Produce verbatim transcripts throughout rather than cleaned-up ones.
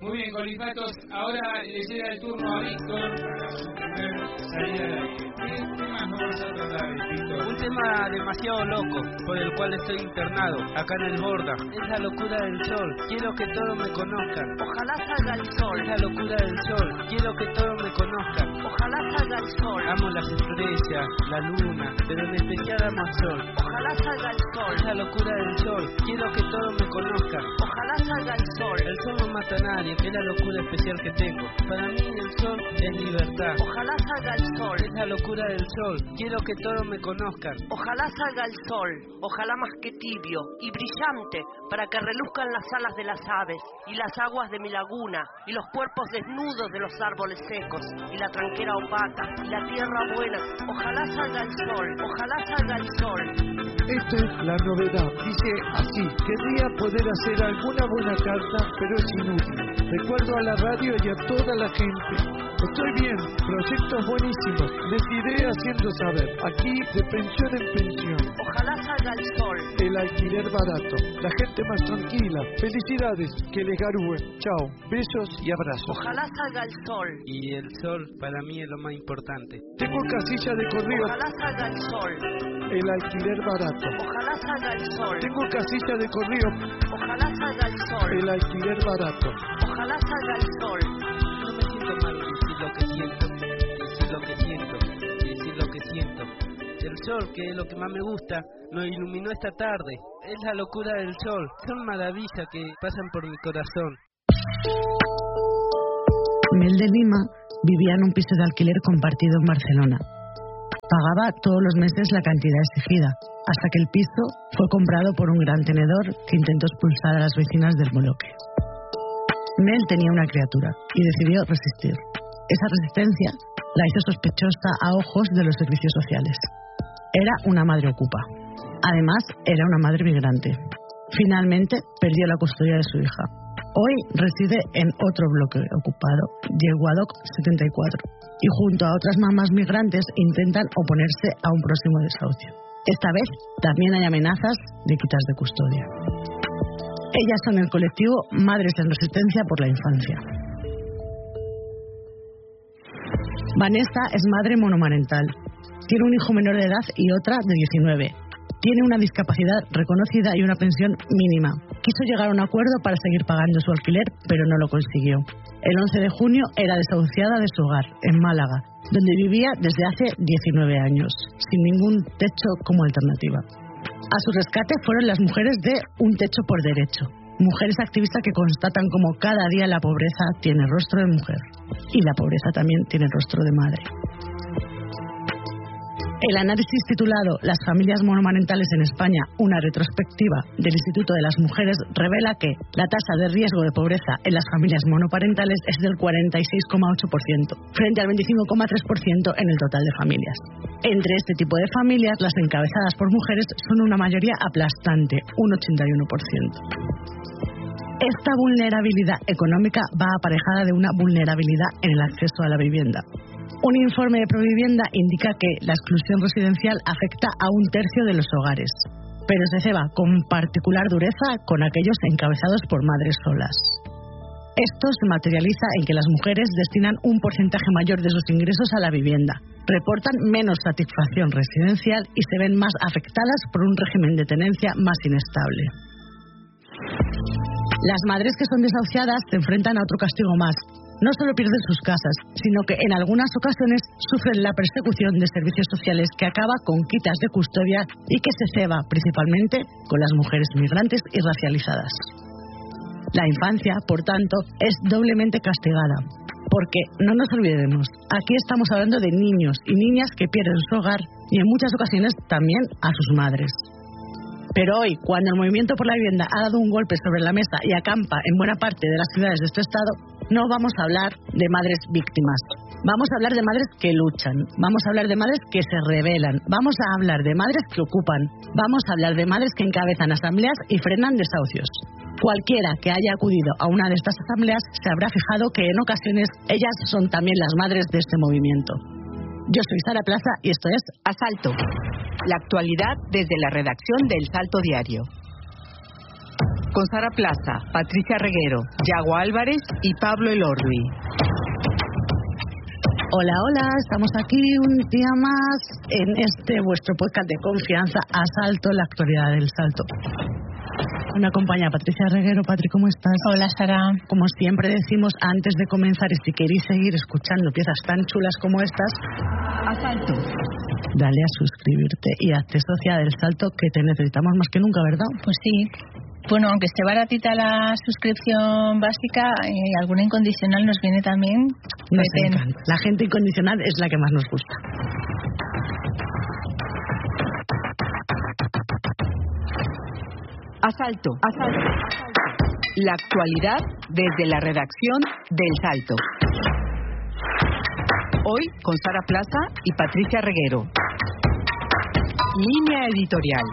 Muy bien, Colifatos, ahora le llega el turno a Víctor para su primer salida de aire. ¿Qué temas vamos a tratar, Víctor? Un tema demasiado loco, por el cual estoy internado, acá en el Borda. Es la locura del sol, quiero que todos me conozcan. Ojalá salga el sol. Es la locura del sol, quiero que todos me conozcan. Ojalá salga el sol. Amo las estrellas, la luna, pero en especial amo al sol. Ojalá salga el sol. Es la locura del sol, quiero que todos me conozcan. Ojalá salga el sol. El sol no mata a nadie, que es la locura especial que tengo. Para mí el sol es libertad. Ojalá salga el sol. Es la locura del sol, quiero que todos me conozcan. Ojalá salga el sol, ojalá más que tibio y brillante, para que reluzcan las alas de las aves y las aguas de mi laguna y los cuerpos desnudos de los árboles secos y la tranquera opaca y la tierra buena. Ojalá salga el sol, ojalá salga el sol. Esta es la novedad. Dice así: querría poder hacer alguna buena carta, pero es inútil. Recuerdo a la radio y a toda la gente. Estoy bien, proyectos buenísimos. Les iré haciendo saber. Aquí de pensión en pensión. Ojalá salga el sol. El alquiler barato. La gente más tranquila. Felicidades, que les garúen. Chao, besos y abrazos. Ojalá salga el sol. Y el sol para mí es lo más importante. Tengo casilla de correo. Ojalá salga el sol. El alquiler barato. Ojalá salga el sol. Tengo casilla de correo. Ojalá salga el sol. El alquiler barato. Ojalá salga el sol. No me siento mal decir lo que siento, decir lo que siento, decir lo que siento. El sol, que es lo que más me gusta, nos iluminó esta tarde. Es la locura del sol. Son maravillas que pasan por mi corazón. Mel de Lima vivía en un piso de alquiler compartido en Barcelona. Pagaba todos los meses la cantidad exigida, hasta que el piso fue comprado por un gran tenedor que intentó expulsar a las vecinas del bloque. Mel tenía una criatura y decidió resistir. Esa resistencia la hizo sospechosa a ojos de los servicios sociales. Era una madre ocupa. Además, era una madre migrante. Finalmente, perdió la custodia de su hija. Hoy reside en otro bloque ocupado, Yeguadoc setenta y cuatro, y junto a otras mamás migrantes intentan oponerse a un próximo desahucio. Esta vez también hay amenazas de quitas de custodia. Ellas son el colectivo Madres en Resistencia por la Infancia. Vanessa es madre monomarental. Tiene un hijo menor de edad y otra de diecinueve. Tiene una discapacidad reconocida y una pensión mínima. Quiso llegar a un acuerdo para seguir pagando su alquiler, pero no lo consiguió. El once de junio era desahuciada de su hogar, en Málaga, donde vivía desde hace diecinueve años, sin ningún techo como alternativa. A su rescate fueron las mujeres de Un Techo por Derecho, mujeres activistas que constatan como cada día la pobreza tiene rostro de mujer y la pobreza también tiene rostro de madre. El análisis titulado Las familias monomarentales en España, una retrospectiva del Instituto de las Mujeres, revela que la tasa de riesgo de pobreza en las familias monoparentales es del cuarenta y seis coma ocho por ciento, frente al veinticinco coma tres por ciento en el total de familias. Entre este tipo de familias, las encabezadas por mujeres son una mayoría aplastante, un ochenta y uno por ciento. Esta vulnerabilidad económica va aparejada de una vulnerabilidad en el acceso a la vivienda. Un informe de Provivienda indica que la exclusión residencial afecta a un tercio de los hogares, pero se ceba con particular dureza con aquellos encabezados por madres solas. Esto se materializa en que las mujeres destinan un porcentaje mayor de sus ingresos a la vivienda, reportan menos satisfacción residencial y se ven más afectadas por un régimen de tenencia más inestable. Las madres que son desahuciadas se enfrentan a otro castigo más. No solo pierden sus casas, sino que en algunas ocasiones sufren la persecución de servicios sociales que acaba con quitas de custodia y que se ceba principalmente con las mujeres migrantes y racializadas. La infancia, por tanto, es doblemente castigada, porque no nos olvidemos, aquí estamos hablando de niños y niñas que pierden su hogar y en muchas ocasiones también a sus madres. Pero hoy, cuando el movimiento por la vivienda ha dado un golpe sobre la mesa y acampa en buena parte de las ciudades de este estado, no vamos a hablar de madres víctimas. Vamos a hablar de madres que luchan. Vamos a hablar de madres que se rebelan. Vamos a hablar de madres que ocupan. Vamos a hablar de madres que encabezan asambleas y frenan desahucios. Cualquiera que haya acudido a una de estas asambleas se habrá fijado que en ocasiones ellas son también las madres de este movimiento. Yo soy Sara Plaza y esto es Asalto. La actualidad desde la redacción del Salto Diario. con Sara Plaza, Patricia Reguero, Yago Álvarez y Pablo Elordi. Hola, hola, estamos aquí un día más en este vuestro podcast de confianza, Asalto, la actualidad del salto. Me acompaña Patricia Reguero. Patri, ¿cómo estás? Hola, Sara. Como siempre decimos antes de comenzar, y si queréis seguir escuchando piezas tan chulas como estas, Asalto. Dale a suscribirte y hazte socia del salto, que te necesitamos más que nunca, ¿verdad? Pues sí. Bueno, aunque esté baratita la suscripción básica, eh, alguna incondicional nos viene también. Nos encanta. La gente incondicional es la que más nos gusta. Asalto. Asalto. La actualidad desde la redacción del Salto. Hoy con Sara Plaza y Patricia Reguero. Línea editorial.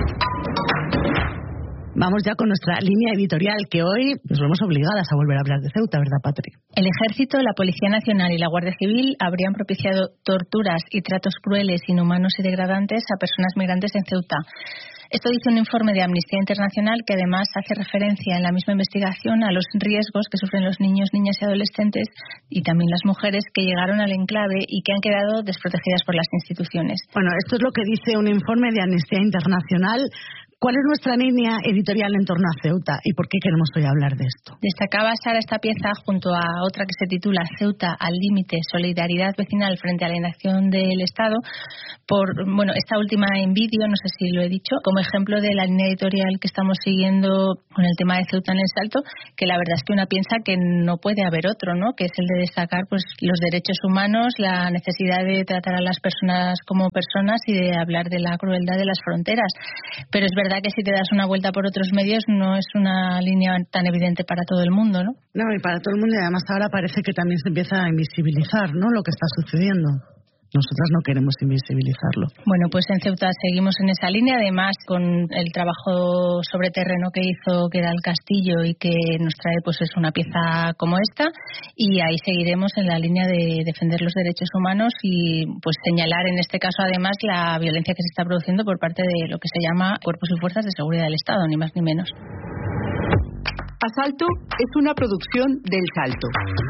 Vamos ya con nuestra línea editorial, que hoy nos vemos obligadas a volver a hablar de Ceuta, ¿verdad, Patri? El Ejército, la Policía Nacional y la Guardia Civil habrían propiciado torturas y tratos crueles, inhumanos y degradantes a personas migrantes en Ceuta. Esto dice un informe de Amnistía Internacional, que además hace referencia en la misma investigación a los riesgos que sufren los niños, niñas y adolescentes y también las mujeres que llegaron al enclave y que han quedado desprotegidas por las instituciones. Bueno, esto es lo que dice un informe de Amnistía Internacional. ¿Cuál es nuestra línea editorial en torno a Ceuta y por qué queremos hoy hablar de esto? Destacaba Sara esta pieza junto a otra que se titula Ceuta al límite, solidaridad vecinal frente a la inacción del Estado, por, bueno, esta última en vídeo, no sé si lo he dicho, como ejemplo de la línea editorial que estamos siguiendo con el tema de Ceuta en el Salto, que la verdad es que una piensa que no puede haber otro, ¿no? Que es el de destacar pues los derechos humanos, la necesidad de tratar a las personas como personas y de hablar de la crueldad de las fronteras. Pero es verdad que si te das una vuelta por otros medios no es una línea tan evidente para todo el mundo, ¿no? No, y para todo el mundo, y además ahora parece que también se empieza a invisibilizar, ¿no?, lo que está sucediendo. Nosotras no queremos invisibilizarlo. Bueno, pues en Ceuta seguimos en esa línea, además con el trabajo sobre terreno que hizo Queral Castillo y que nos trae pues es una pieza como esta, y ahí seguiremos en la línea de defender los derechos humanos y pues señalar en este caso además la violencia que se está produciendo por parte de lo que se llama Cuerpos y Fuerzas de Seguridad del Estado, ni más ni menos. Asalto es una producción del Salto.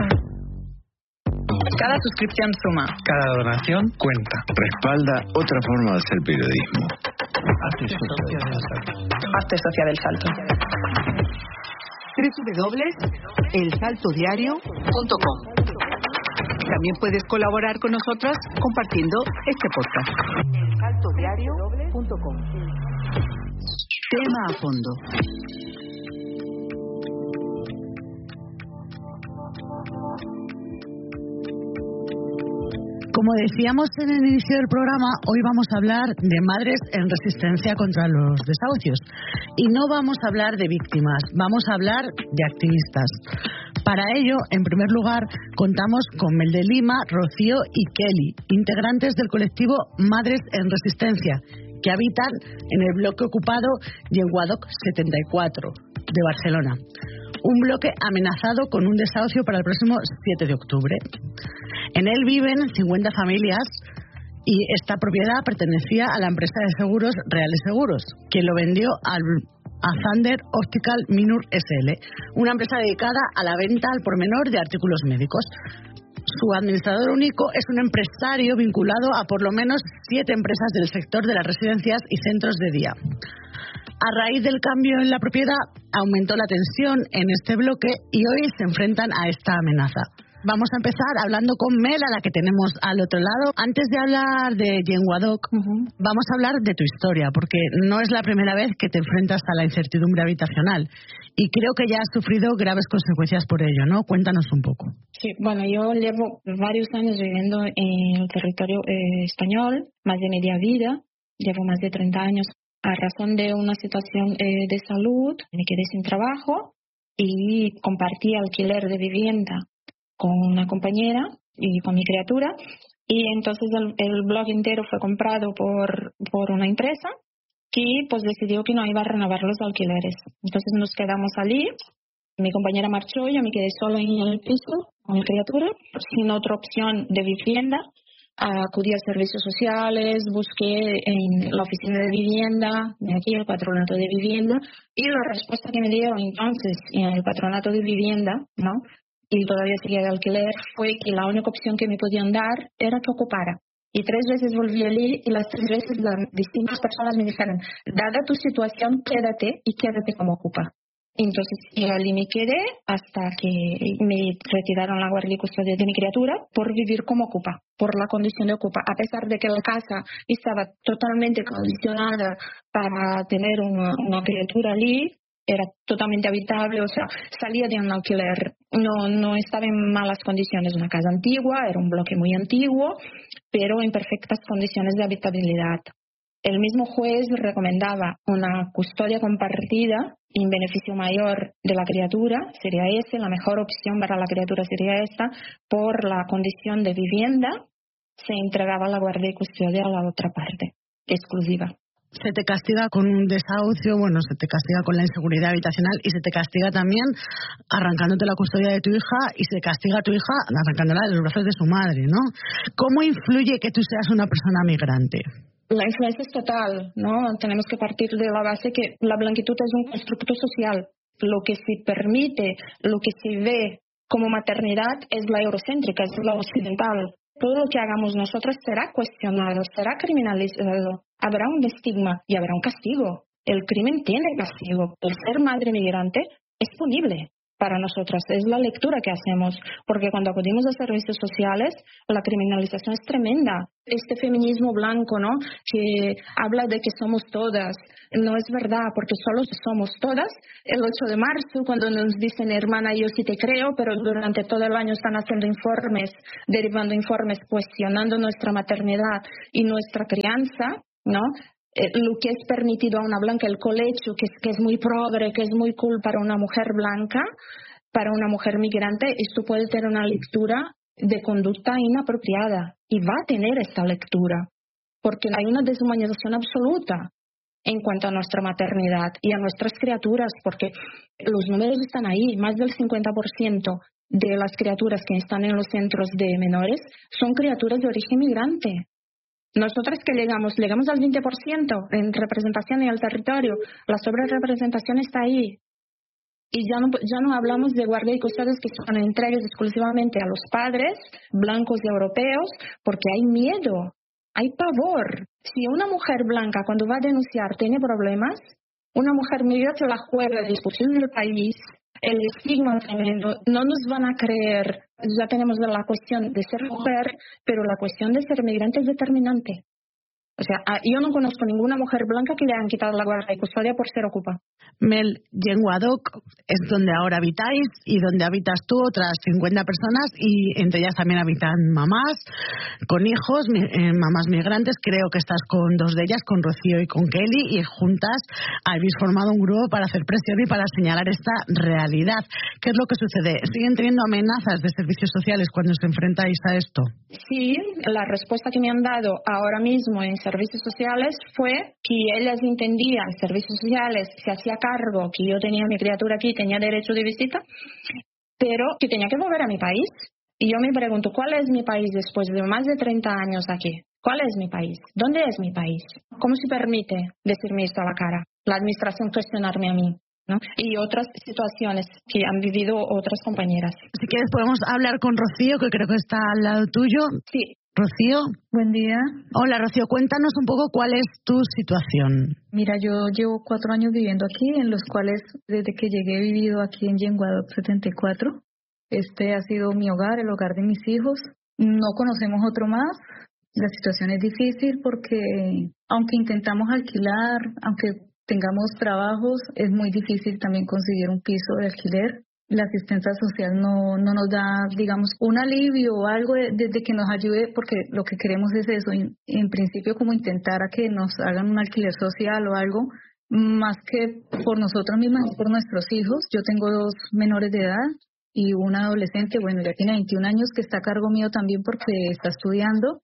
Cada suscripción suma. Cada donación cuenta. Respalda otra forma de hacer periodismo. Hazte socia del Salto. Hazte socia del Salto. doble u doble u doble u punto el salto diario punto com. También puedes colaborar con nosotras compartiendo este podcast. el salto diario punto com. Tema a fondo. Como decíamos en el inicio del programa, hoy vamos a hablar de madres en resistencia contra los desahucios. Y no vamos a hablar de víctimas, vamos a hablar de activistas. Para ello, en primer lugar, contamos con Mel de Lima, Rocío y Kelly, integrantes del colectivo Madres en Resistencia, que habitan en el bloque ocupado Llenguadoc setenta y cuatro de Barcelona. Un bloque amenazado con un desahucio para el próximo siete de octubre. En él viven cincuenta familias y esta propiedad pertenecía a la empresa de seguros Reales Seguros, quien lo vendió al, a Thunder Optical Minor S L, una empresa dedicada a la venta al por menor de artículos médicos. Su administrador único es un empresario vinculado a por lo menos siete empresas del sector de las residencias y centros de día. A raíz del cambio en la propiedad, aumentó la tensión en este bloque y hoy se enfrentan a esta amenaza. Vamos a empezar hablando con Mel, a la que tenemos al otro lado. Antes de hablar de Llenguadoc, uh-huh. vamos a hablar de tu historia, porque no es la primera vez que te enfrentas a la incertidumbre habitacional. Y creo que ya has sufrido graves consecuencias por ello, ¿no? Cuéntanos un poco. Sí, bueno, yo llevo varios años viviendo en el territorio eh, español, más de media vida. Llevo más de treinta años. A razón de una situación eh, de salud, me quedé sin trabajo y compartí alquiler de vivienda con una compañera y con mi criatura, y entonces el, el blog entero fue comprado por, por una empresa que pues decidió que no iba a renovar los alquileres. Entonces nos quedamos allí, mi compañera marchó, yo me quedé solo en el piso con mi criatura, sin otra opción de vivienda, acudí a servicios sociales, busqué en la oficina de vivienda, de aquí el patronato de vivienda, y la respuesta que me dieron entonces en el patronato de vivienda, ¿no? Y todavía seguía de alquiler, fue que la única opción que me podían dar era que ocupara. Y tres veces volví allí y las tres veces las distintas personas me dijeron, dada tu situación, quédate y quédate como ocupa. Entonces yo allí me quedé hasta que me retiraron la guardia y custodia de mi criatura por vivir como ocupa, por la condición de ocupa. A pesar de que la casa estaba totalmente condicionada para tener una, una criatura allí, era totalmente habitable, o sea, salía de un alquiler, no, no estaba en malas condiciones, una casa antigua, era un bloque muy antiguo, pero en perfectas condiciones de habitabilidad. El mismo juez recomendaba una custodia compartida en beneficio mayor de la criatura, sería ese, la mejor opción para la criatura sería esta, por la condición de vivienda, se entregaba la guardia y custodia a la otra parte, exclusiva. Se te castiga con un desahucio, bueno, se te castiga con la inseguridad habitacional y se te castiga también arrancándote la custodia de tu hija y se castiga a tu hija arrancándola de los brazos de su madre, ¿no? ¿Cómo influye que tú seas una persona migrante? La influencia es total, ¿no? Tenemos que partir de la base que la blanquitud es un constructo social. Lo que se permite, lo que se ve como maternidad es la eurocéntrica, es la occidental. Todo lo que hagamos nosotras será cuestionado, será criminalizado. Habrá un estigma y habrá un castigo. El crimen tiene castigo. El ser madre migrante es punible para nosotras. Es la lectura que hacemos. Porque cuando acudimos a servicios sociales, la criminalización es tremenda. Este feminismo blanco, ¿no?, que habla de que somos todas, no es verdad, porque solo somos todas. El ocho de marzo, cuando nos dicen, hermana, yo sí te creo, pero durante todo el año están haciendo informes, derivando informes, cuestionando nuestra maternidad y nuestra crianza, ¿no? Eh, lo que es permitido a una blanca, el colecho, que es, que es muy progre, que es muy cool para una mujer blanca, para una mujer migrante, esto puede tener una lectura de conducta inapropiada y va a tener esta lectura, porque hay una deshumanización absoluta en cuanto a nuestra maternidad y a nuestras criaturas, porque los números están ahí, más del cincuenta por ciento de las criaturas que están en los centros de menores son criaturas de origen migrante. Nosotras que llegamos, llegamos al veinte por ciento en representación en el territorio. La sobrerepresentación está ahí. Y ya no, ya no hablamos de guardia y custodias que son entregas exclusivamente a los padres blancos y europeos, porque hay miedo, hay pavor. Si una mujer blanca cuando va a denunciar tiene problemas, una mujer migrante la juega de expulsión del país, el estigma tremendo, no nos van a creer. Ya tenemos la cuestión de ser mujer, pero la cuestión de ser migrante es determinante. O sea, yo no conozco ninguna mujer blanca que le hayan quitado la guardia y custodia por ser ocupa. Mel, Yenguadoc es donde ahora habitáis y donde habitas tú otras cincuenta personas y entre ellas también habitan mamás con hijos, eh, mamás migrantes. Creo que estás con dos de ellas, con Rocío y con Kelly, y juntas habéis formado un grupo para hacer presión y para señalar esta realidad. ¿Qué es lo que sucede? ¿Siguen teniendo amenazas de servicios sociales cuando os enfrentáis a esto? Sí, la respuesta que me han dado ahora mismo en servicios sociales fue que ellas entendían, servicios sociales se hacía cargo que yo tenía mi criatura aquí, tenía derecho de visita, pero que tenía que volver a mi país. Y yo me pregunto, ¿cuál es mi país después de más de treinta años aquí? ¿Cuál es mi país? ¿Dónde es mi país? ¿Cómo se permite decirme esto a la cara? La administración cuestionarme a mí, ¿no? Y otras situaciones que han vivido otras compañeras. Si quieres podemos hablar con Rocío, que creo que está al lado tuyo. Sí. Rocío. Buen día. Hola, Rocío, cuéntanos un poco cuál es tu situación. Mira, yo llevo cuatro años viviendo aquí, en los cuales desde que llegué he vivido aquí en Yenguadoc setenta y cuatro. Este ha sido mi hogar, el hogar de mis hijos. No conocemos otro más. La situación es difícil porque aunque intentamos alquilar, aunque tengamos trabajos, es muy difícil también conseguir un piso de alquiler. La asistencia social no, no nos da, digamos, un alivio o algo desde de, de que nos ayude, porque lo que queremos es eso, en, en principio como intentar a que nos hagan un alquiler social o algo, más que por nosotros mismos, por nuestros hijos. Yo tengo dos menores de edad y una adolescente, bueno, ya tiene veintiún años, que está a cargo mío también porque está estudiando.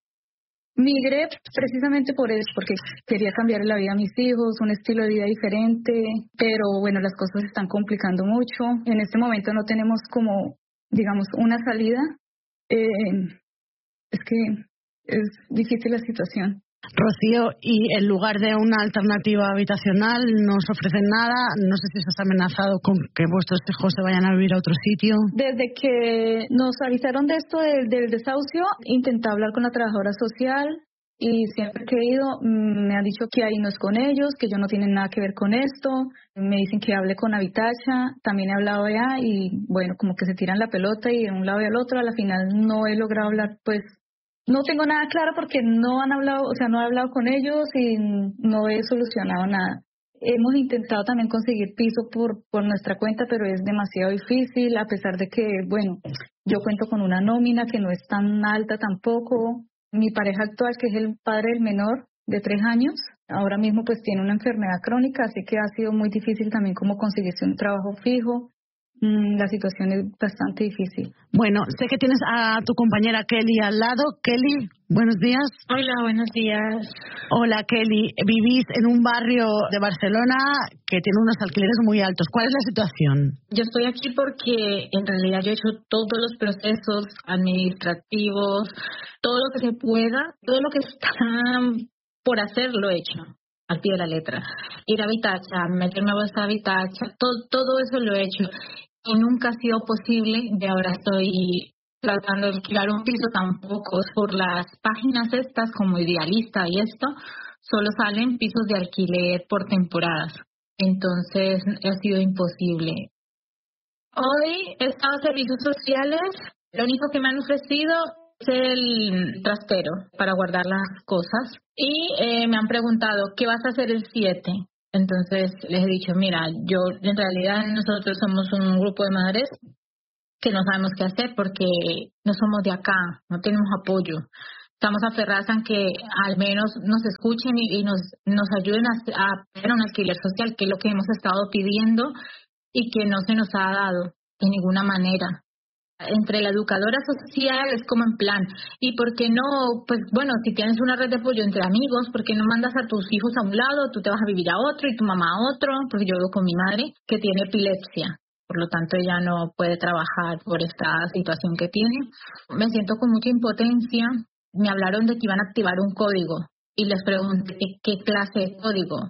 Migré precisamente por eso, porque quería cambiar la vida a mis hijos, un estilo de vida diferente, pero bueno, las cosas se están complicando mucho. En este momento no tenemos como, digamos, una salida. Eh, es que es difícil la situación. Rocío, y en lugar de una alternativa habitacional no os ofrecen nada, no sé si os has amenazado con que vuestros hijos se vayan a vivir a otro sitio. Desde que nos avisaron de esto del, del desahucio, intenté hablar con la trabajadora social y siempre que he ido me han dicho que ahí no es con ellos, que ellos no tienen nada que ver con esto, me dicen que hable con Habitacha, también he hablado allá y bueno, como que se tiran la pelota y de un lado y al otro, a la final no he logrado hablar, pues no tengo nada claro porque no han hablado, o sea, no he hablado con ellos y no he solucionado nada. Hemos intentado también conseguir piso por, por nuestra cuenta, pero es demasiado difícil, a pesar de que, bueno, yo cuento con una nómina que no es tan alta tampoco. Mi pareja actual, que es el padre del menor, de tres años, ahora mismo pues tiene una enfermedad crónica, así que ha sido muy difícil también como conseguirse un trabajo fijo. La situación es bastante difícil. Bueno, sé que tienes a tu compañera Kelly al lado. Kelly, buenos días. Hola, buenos días. Hola, Kelly. Vivís en un barrio de Barcelona que tiene unos alquileres muy altos. ¿Cuál es la situación? Yo estoy aquí porque en realidad yo he hecho todos los procesos administrativos, todo lo que se pueda, todo lo que está por hacer lo he hecho al pie de la letra. Ir a Habitacha, meterme a vuestra Habitacha, todo, todo eso lo he hecho. Y nunca ha sido posible, y ahora estoy tratando de alquilar un piso tampoco. Por las páginas estas, como Idealista y esto, solo salen pisos de alquiler por temporadas. Entonces, ha sido imposible. Hoy he estado en servicios sociales, lo único que me han ofrecido es el trastero para guardar las cosas. Y eh, me han preguntado, ¿qué vas a hacer el siete? Entonces les he dicho, mira, yo en realidad nosotros somos un grupo de madres que no sabemos qué hacer porque no somos de acá, no tenemos apoyo. Estamos aferradas a que al menos nos escuchen y, y nos, nos ayuden a, a tener un alquiler social, que es lo que hemos estado pidiendo y que no se nos ha dado de ninguna manera. Entre la educadora social es como en plan, ¿y por qué no? Pues bueno, si tienes una red de apoyo entre amigos, ¿por qué no mandas a tus hijos a un lado, tú te vas a vivir a otro y tu mamá a otro? Porque yo vivo con mi madre que tiene epilepsia, por lo tanto ella no puede trabajar por esta situación que tiene. Me siento con mucha impotencia. Me hablaron de que iban a activar un código y les pregunté qué clase de código.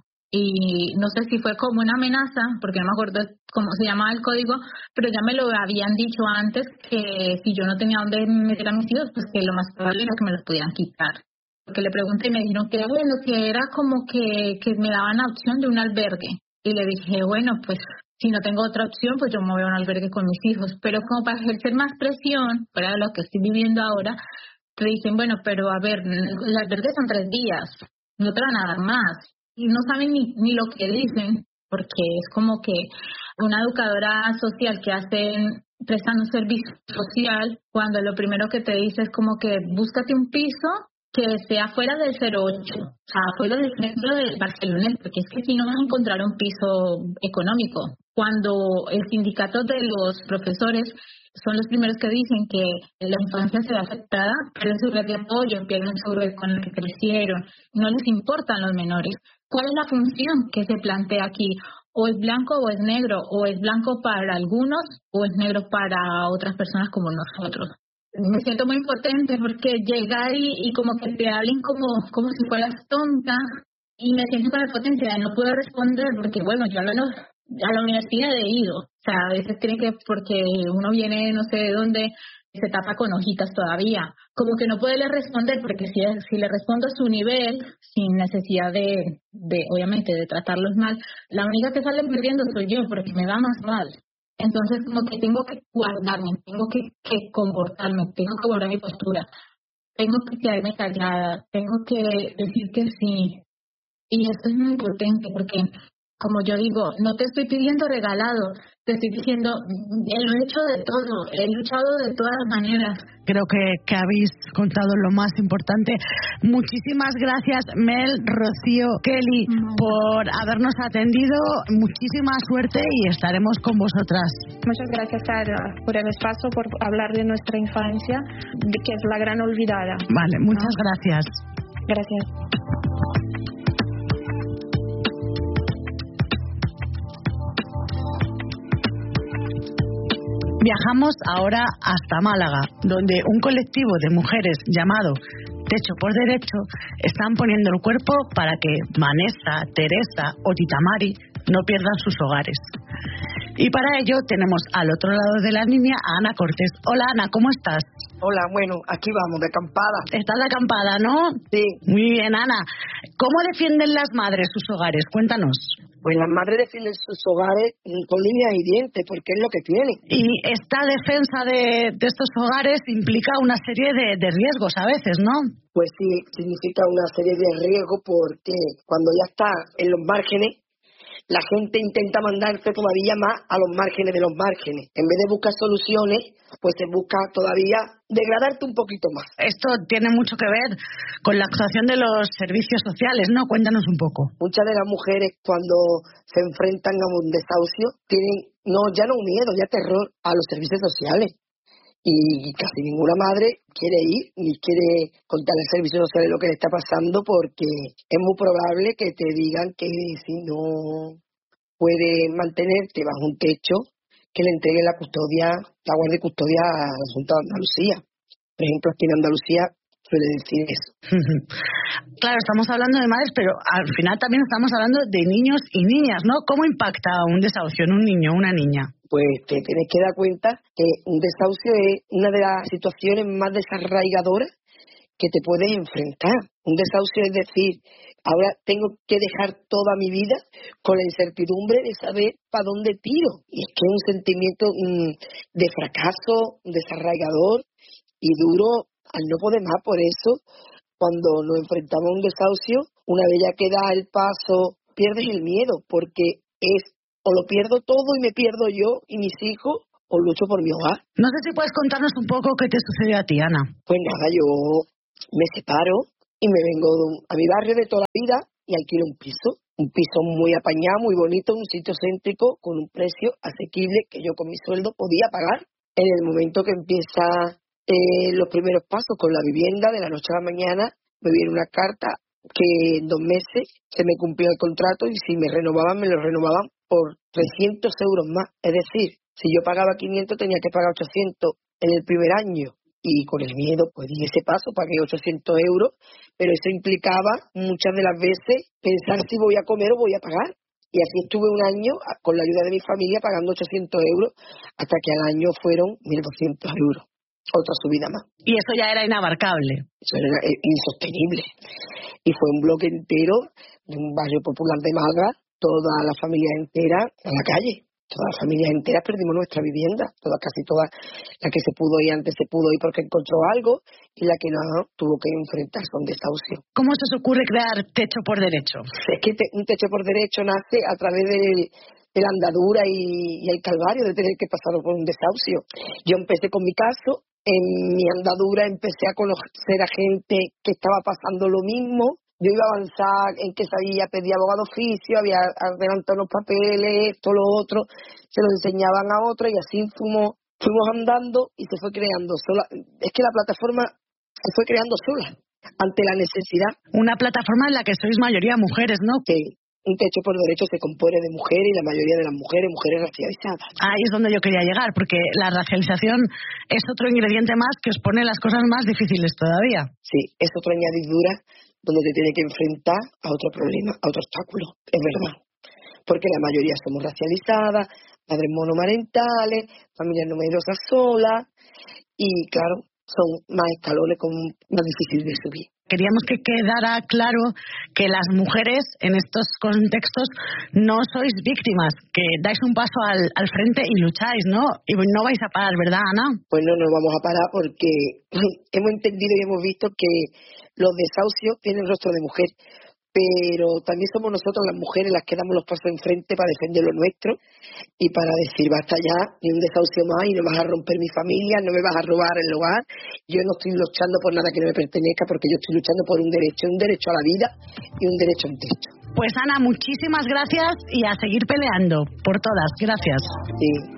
Y no sé si fue como una amenaza, porque no me acuerdo cómo se llamaba el código, pero ya me lo habían dicho antes que si yo no tenía dónde meter a mis hijos, pues que lo más probable era que me los pudieran quitar. Porque le pregunté y me dijeron que era bueno, que era como que, que me daban la opción de un albergue. Y le dije, bueno, pues si no tengo otra opción, pues yo me voy a un albergue con mis hijos. Pero como para ejercer más presión, fuera de lo que estoy viviendo ahora, te dicen, bueno, pero a ver, el albergue son tres días, no te van a dar más. Y no saben ni, ni lo que dicen, porque es como que una educadora social que hacen prestando un servicio social, cuando lo primero que te dice es como que búscate un piso que sea fuera del cero ocho, o sea, fuera del centro de Barcelona, porque es que si no vas a encontrar un piso económico. Cuando el sindicato de los profesores son los primeros que dicen que la infancia se ve afectada, pierden su red de apoyo, pierden su red con la que crecieron, no les importan los menores. ¿Cuál es la función que se plantea aquí? O es blanco o es negro, o es blanco para algunos o es negro para otras personas como nosotros. Me siento muy impotente porque llegar y, y como que te hablen como, como si fueras tonta, y me siento con la potencia de no poder responder porque, bueno, yo a la, a la universidad he ido. O sea, a veces creen que porque uno viene no sé de dónde, se tapa con hojitas todavía. Como que no puede le responder porque si, si le respondo a su nivel, sin necesidad de, de, obviamente, de tratarlos mal, la única que sale perdiendo soy yo porque me va más mal. Entonces, como que tengo que guardarme, tengo que, que comportarme, tengo que guardar mi postura, tengo que quedarme callada, tengo que decir que sí. Y esto es muy importante porque, como yo digo, no te estoy pidiendo regalado, te estoy diciendo, lo he hecho de todo, he luchado de todas maneras. Creo que, que habéis contado lo más importante. Muchísimas gracias, Mel, Rocío, Kelly, mm. por habernos atendido. Muchísima suerte y estaremos con vosotras. Muchas gracias, Sara, por el espacio, por hablar de nuestra infancia, que es la gran olvidada. Vale, muchas ¿no? gracias. Gracias. Viajamos ahora hasta Málaga, donde un colectivo de mujeres llamado Techo por Derecho están poniendo el cuerpo para que Vanessa, Teresa o Titamari no pierdan sus hogares. Y para ello tenemos al otro lado de la línea a Ana Cortés. Hola Ana, ¿cómo estás? Hola, bueno, aquí vamos, de acampada. Estás de acampada, ¿no? Sí. Muy bien, Ana. ¿Cómo defienden las madres sus hogares? Cuéntanos. Pues las madres defienden sus hogares con líneas y dientes, porque es lo que tienen. Y esta defensa de, de estos hogares implica una serie de, de riesgos a veces, ¿no? Pues sí, significa una serie de riesgos porque cuando ya está en los márgenes, la gente intenta mandarse todavía más a los márgenes de los márgenes. En vez de buscar soluciones, pues se busca todavía degradarte un poquito más. Esto tiene mucho que ver con la actuación de los servicios sociales, ¿no? Cuéntanos un poco. Muchas de las mujeres cuando se enfrentan a un desahucio tienen, no ya no miedo, ya terror a los servicios sociales. Y casi ninguna madre quiere ir ni quiere contarle al servicio social lo que le está pasando, porque es muy probable que te digan que si no puede mantenerte bajo un techo, que le entreguen la custodia, la guardia y custodia a la Junta de Andalucía. Por ejemplo, aquí en Andalucía suele decir eso. Claro, estamos hablando de madres, pero al final también estamos hablando de niños y niñas, ¿no? ¿Cómo impacta un desahucio en un niño o una niña? Pues te tienes que dar cuenta que un desahucio es una de las situaciones más desarraigadoras que te puedes enfrentar. Un desahucio es decir, ahora tengo que dejar toda mi vida con la incertidumbre de saber para dónde tiro. Y es que es un sentimiento mmm, de fracaso, desarraigador y duro al no poder más. Por eso, cuando nos enfrentamos a un desahucio, una vez ya que da el paso, pierdes el miedo, porque es o lo pierdo todo y me pierdo yo y mis hijos, o lucho por mi hogar. No sé si puedes contarnos un poco qué te sucedió a ti, Ana. Pues nada, yo me separo y me vengo a mi barrio de toda la vida y alquilo un piso. Un piso muy apañado, muy bonito, un sitio céntrico, con un precio asequible que yo con mi sueldo podía pagar. En el momento que empieza eh, los primeros pasos con la vivienda, de la noche a la mañana, me viene una carta que en dos meses se me cumplía el contrato y si me renovaban, me lo renovaban por trescientos euros más. Es decir, si yo pagaba quinientos tenía que pagar ochocientos en el primer año. Y con el miedo, pues di ese paso, pagué ochocientos euros, pero eso implicaba muchas de las veces pensar si voy a comer o voy a pagar. Y así estuve un año con la ayuda de mi familia pagando ochocientos euros, hasta que al año fueron mil doscientos euros. Otra subida más. Y eso ya era inabarcable. Eso era insostenible. Y fue un bloque entero de un barrio popular de Málaga, toda la familia entera a la calle. Todas las familias enteras perdimos nuestra vivienda. Todas, casi todas. La que se pudo ir antes se pudo ir porque encontró algo, y la que no tuvo que enfrentarse a un desahucio. ¿Cómo se os ocurre crear Techo por Derecho? Es que te, un Techo por Derecho nace a través del, de la andadura y, y el calvario de tener que pasar por un desahucio. Yo empecé con mi caso. En mi andadura empecé a conocer a gente que estaba pasando lo mismo. Yo iba a avanzar en que sabía pedir abogado oficio, había adelantado los papeles, esto, lo otro, se lo enseñaban a otros y así fuimos, fuimos andando y se fue creando sola. Es que la plataforma se fue creando sola, ante la necesidad. Una plataforma en la que sois mayoría mujeres, ¿no? Sí. Un Techo por Derecho se compone de mujeres y la mayoría de las mujeres, mujeres racializadas. Ahí es donde yo quería llegar, porque la racialización es otro ingrediente más que os pone las cosas más difíciles todavía. Sí, es otra añadidura donde te tiene que enfrentar a otro problema, a otro obstáculo, es verdad. Porque la mayoría somos racializadas, padres monomarentales, familias numerosas solas, y claro, son más escalones con más difícil de subir. Queríamos que quedara claro que las mujeres en estos contextos no sois víctimas, que dais un paso al, al frente y lucháis, ¿no? Y no vais a parar, ¿verdad, Ana? Pues no nos vamos a parar porque hemos entendido y hemos visto que los desahucios tienen rostro de mujer, pero también somos nosotros las mujeres las que damos los pasos enfrente para defender lo nuestro y para decir basta ya, ni un desahucio más y no vas a romper mi familia, no me vas a robar el hogar. Yo no estoy luchando por nada que no me pertenezca, porque yo estoy luchando por un derecho, un derecho a la vida y un derecho a un techo. Pues Ana, muchísimas gracias y a seguir peleando por todas. Gracias. Sí.